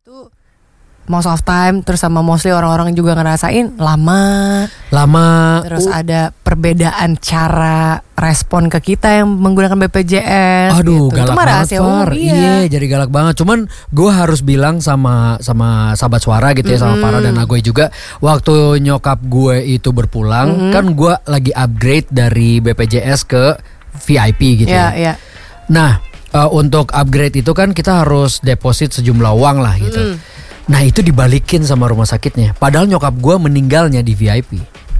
itu most of time, terus sama mostly orang-orang juga ngerasain lama. Terus ada perbedaan cara respon ke kita yang menggunakan BPJS. Aduh, gitu. galak banget, Far. Iya, jadi galak banget. Cuman gue harus bilang sama sahabat suara gitu ya, sama Farah dan Agoy juga. Waktu nyokap gue itu berpulang, kan gue lagi upgrade dari BPJS ke VIP gitu ya. Nah, untuk upgrade itu kan kita harus deposit sejumlah uang lah gitu. Nah itu dibalikin sama rumah sakitnya. Padahal nyokap gue meninggalnya di VIP.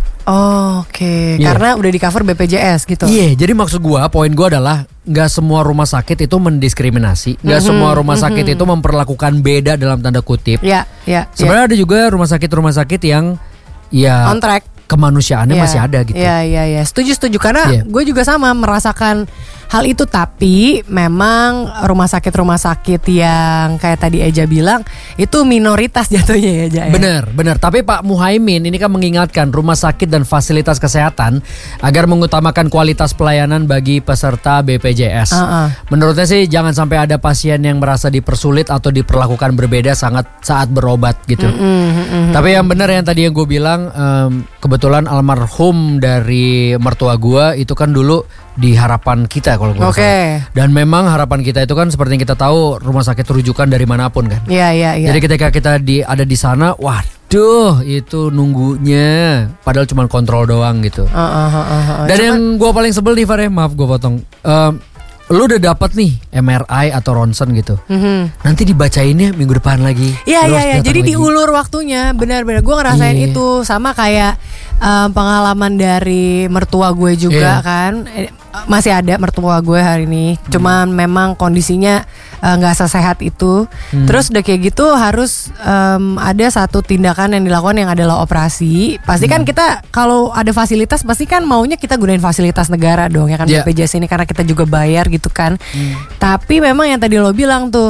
Oke. Karena udah di cover BPJS gitu. Iya, jadi maksud gue, poin gue adalah gak semua rumah sakit itu mendiskriminasi. Gak semua rumah sakit itu memperlakukan beda dalam tanda kutip. Sebenarnya ada juga rumah sakit yang ya on track, kemanusiaannya masih ada gitu. Iya. Setuju karena gue juga sama merasakan hal itu, tapi memang rumah sakit yang kayak tadi Eja bilang itu minoritas jatuhnya ya. Bener. Tapi Pak Muhaimin ini kan mengingatkan rumah sakit dan fasilitas kesehatan agar mengutamakan kualitas pelayanan bagi peserta BPJS. Menurutnya sih jangan sampai ada pasien yang merasa dipersulit atau diperlakukan berbeda saat berobat gitu. Tapi yang benar yang tadi yang gue bilang, kebetulan almarhum dari mertua gue itu kan dulu di harapan kita kalau gue salah. Dan memang harapan kita itu kan seperti yang kita tahu rumah sakit rujukan dari manapun kan. Iya. Jadi ketika kita ada di sana, waduh itu nunggunya padahal cuma kontrol doang gitu. Dan yang gue paling sebel nih Far, maaf gue potong. Lu udah dapat nih MRI atau ronsen gitu. Nanti dibacainnya minggu depan lagi. Iya. Jadi diulur waktunya. Benar. Gue ngerasain itu sama kayak pengalaman dari mertua gue juga kan. Masih ada mertua gue hari ini. Cuman memang kondisinya nggak sesehat itu. Terus udah kayak gitu harus ada satu tindakan yang dilakukan yang adalah operasi. Pasti kan kita kalau ada fasilitas pasti kan maunya kita gunain fasilitas negara dong ya kan, BPJS ini karena kita juga bayar gitu kan. Tapi memang yang tadi lo bilang tuh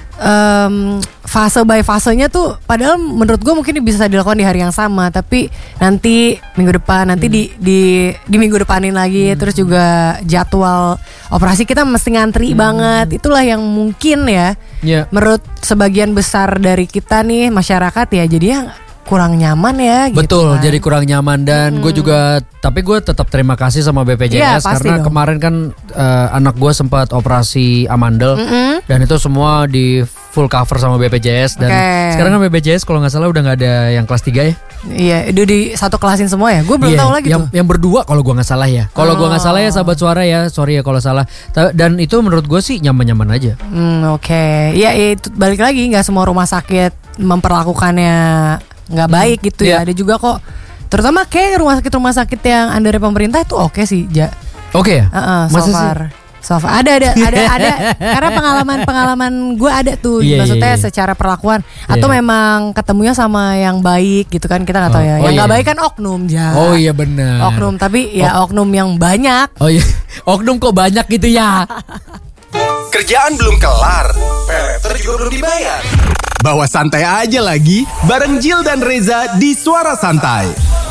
fase by fasenya tuh padahal menurut gue mungkin bisa dilakukan di hari yang sama, tapi nanti minggu depan, nanti di minggu depanin lagi. Terus juga jadwal operasi kita mesti ngantri banget. Itulah yang mungkin ya menurut sebagian besar dari kita nih masyarakat ya jadinya kurang nyaman ya gitu. Betul, kan. jadi kurang nyaman. Dan gue juga, tapi gue tetap terima kasih sama BPJS karena kemarin kan anak gue sempat operasi amandel dan itu semua di full cover sama BPJS. Dan sekarang kan BPJS kalau gak salah udah gak ada yang kelas 3 ya. Iya, itu di satu kelasin semua ya. Gue belum tahu lagi tuh. Yang berdua kalau gue gak salah ya. Kalau gue gak salah ya sahabat suara ya, sorry ya kalau salah. Dan itu menurut gue sih nyaman-nyaman aja. Ya itu balik lagi, gak semua rumah sakit memperlakukannya nggak baik gitu ya. Ada juga kok, terutama kayak rumah sakit yang under pemerintah itu oke sih ya. So far ada karena pengalaman gue ada tuh. Maksudnya secara perlakuan atau memang ketemunya sama yang baik gitu kan, kita nggak tahu ya. Yang nggak baik kan oknum benar. Oknum, tapi ya oknum yang banyak. Oknum kok banyak gitu ya. Kerjaan belum kelar, peleter juga belum dibayar. Bawa santai aja lagi bareng Jill dan Reza di Suara Santai.